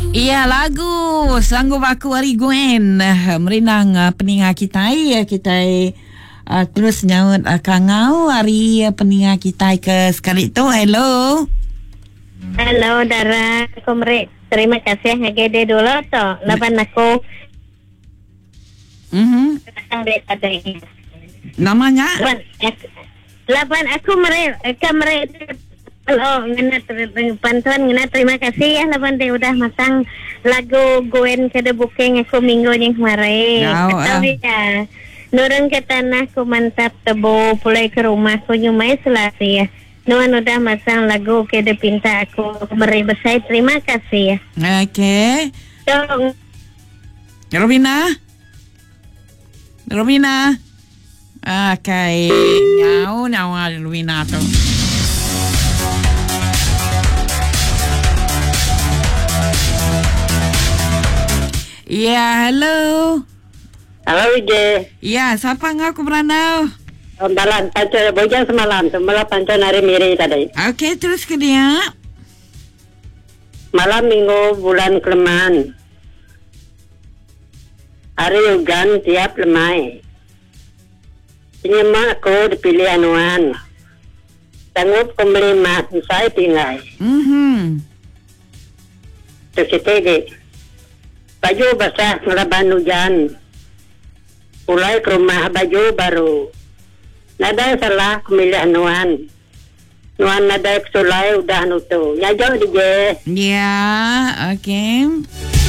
Iya, lagu Sanggup Aku Ari Gwen merenang peningat kita terus nyaut kangau hari peningat kita ke sekali tu. Hello. Hello Dara, Komre. Terima kasih ngagede dulu tu. Laban aku. Ada ini. Namanya? Laban aku kamera. Halo, bantuan terima kasih ya laban dia udah masang lagu Gwen ke the booking aku minggu yang kemarin. Tapi ya, nurun ke tanah ku mantap tebo pulai ke rumah ku nyumai selasi ya. Nuan udah masang lagu ke the pinta aku meri besai terima kasih ya. Okay. Dong. Robina. Okay. Nyawa Robina tu. Ya, hello. Halo, Wije. Ya, siapa ngaku beranau? Malam, pancon bojang semalam. Semalam pancon hari miri tadi. Okey, terus ke dia. Malam minggu bulan Keleman. Hari ugan tiap lemai. Penyema aku dipilih anuan. Sanggup kembali mat, saya tinggal. Terus itu baju basah ngelaban hujan. Pulai ke rumah baju baru. Nada salah kemilih anuan. Nuan nada kesulai udah nutu. Ya jauh DJ. Ya, okey.